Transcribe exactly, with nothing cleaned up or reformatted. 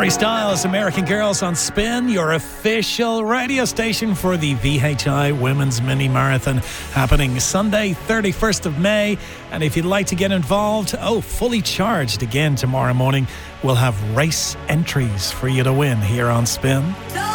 Harry Styles, American Girls on Spin, your official radio station for the V H I Women's Mini Marathon, happening Sunday, thirty-first of May. And if you'd like to get involved, oh, fully charged again tomorrow morning, we'll have race entries for you to win here on Spin.